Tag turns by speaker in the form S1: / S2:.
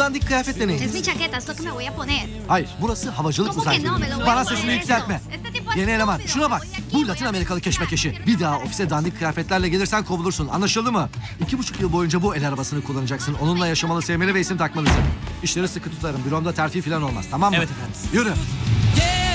S1: dandik kıyafetle ne?
S2: Es mi chaqueta, es lo que me voy a poner.
S1: Hayır, burası havacılık
S2: ¿Cómo que no? Me lo
S1: uzay.
S2: voy a
S1: Bana
S2: poner
S1: sesini
S2: esto.
S1: yükseltme.
S2: Este tipo es
S1: Yeni eleman,
S2: estúpido.
S1: şuna bak.
S2: Voy aquí,
S1: Bu
S2: voy
S1: Latin
S2: a
S1: Amerikalı
S2: buscar.
S1: keşmekeşi. Bir daha ofise dandik kıyafetlerle gelirsen kovulursun. Anlaşıldı mı? 2,5 yıl boyunca bu el arabasını kullanacaksın. Onunla yaşamalı, sevmeli ve isim takmalısın. İşleri sıkı tutarım. Büromda terfi falan olmaz, tamam mı?
S3: Evet efendim.
S1: Yürü.